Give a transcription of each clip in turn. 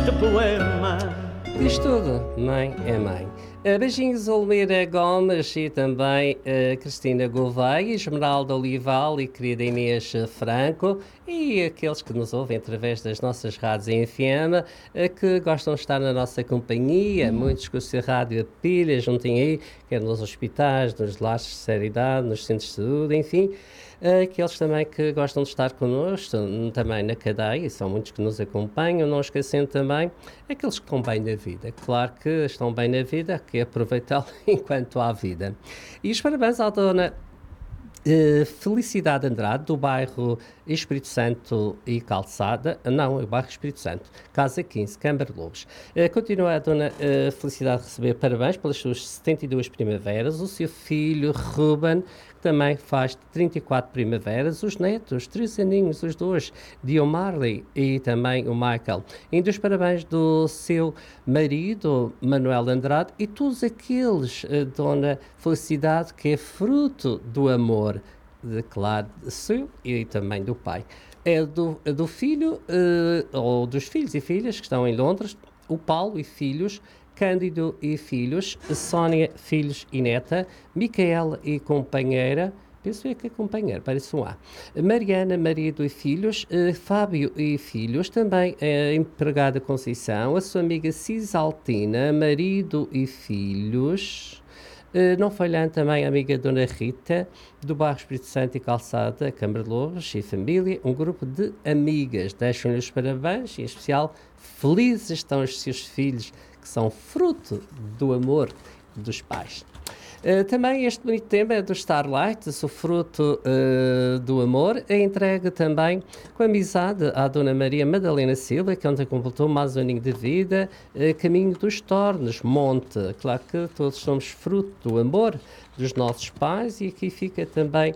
de poema. Diz tudo, mãe é mãe. Beijinhos, Olmeira Gomes e também Cristina Gouveia, Esmeralda Olival e querida Inês Franco e aqueles que nos ouvem através das nossas rádios em FM, que gostam de estar na nossa companhia, muitos com o seu rádio a pilha, juntem aí, quer nos hospitais, nos lares de terceira idade, nos centros de saúde, enfim. Aqueles também que gostam de estar connosco, também na cadeia, e são muitos que nos acompanham, não esquecendo também aqueles que estão bem na vida. Claro que estão bem na vida, que é aproveitá-lo enquanto há vida. E os parabéns à dona Felicidade Andrade, do bairro Espírito Santo e Calçada, não, é o bairro Espírito Santo, Casa 15, Câmara de Lobos. Continua a dona Felicidade a receber parabéns pelas suas 72 primaveras, o seu filho Ruben, que também faz 34 primaveras, os netos, 3 aninhos, os dois, Dio Marley e também o Michael. E dos parabéns do seu marido, Manuel Andrade, e todos aqueles, dona Felicidade, que é fruto do amor, claro, seu e também do pai. É do filho, ou dos filhos e filhas que estão em Londres, o Paulo e filhos, Cândido e filhos, Sónia, filhos e neta, Micaela e companheira, penso que é companheira, parece um A, Mariana, marido e filhos, Fábio e filhos, também a empregada Conceição, a sua amiga Cisaltina, marido e filhos, não falhando também a amiga Dona Rita, do bairro Espírito Santo e Calçada, Câmara de Lobos e família, um grupo de amigas. Deixam-lhe os parabéns e, em especial, felizes estão os seus filhos, que são fruto do amor dos pais. Também este bonito tema é do Starlight, sou fruto do amor, é entregue também com amizade à Dona Maria Madalena Silva, que ontem completou mais um aninho de vida, caminho dos Tornos, Monte. Claro que todos somos fruto do amor dos nossos pais, e aqui fica também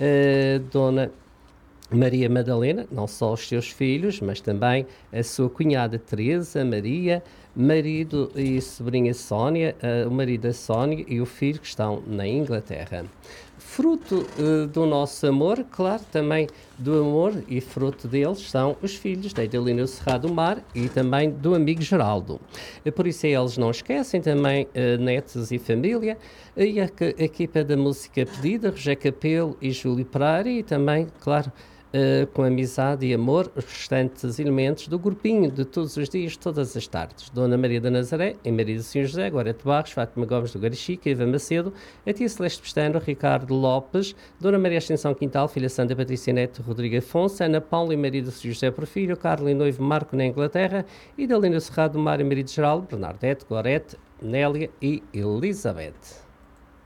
Dona Maria Madalena, não só os seus filhos, mas também a sua cunhada Teresa, Maria, marido e sobrinha Sónia, o marido da Sónia e o filho que estão na Inglaterra. Fruto do nosso amor, claro, também do amor e fruto deles são os filhos da Idalina Cerrado do Mar e também do amigo Geraldo. Por isso eles não esquecem também netos e família, e a equipa da música pedida, Rogé Capelo e Júlio Pereira, e também, claro, com amizade e amor, os restantes elementos do grupinho de todos os dias, todas as tardes. Dona Maria da Nazaré, em Maria do São José, Gorete Barros, Fátima Gomes do Garichica, Eva Macedo, a tia Celeste Pestano, Ricardo Lopes, Dona Maria Ascensão Quintal, filha Santa Patrícia Neto, Rodrigo Afonso, Ana Paula e Maria do São José Porfírio, Carlos e noivo Marco na Inglaterra, e da Linda Cerrado do Mar e Maria de Geraldo, Bernardete, Gorete, Nélia e Elizabeth.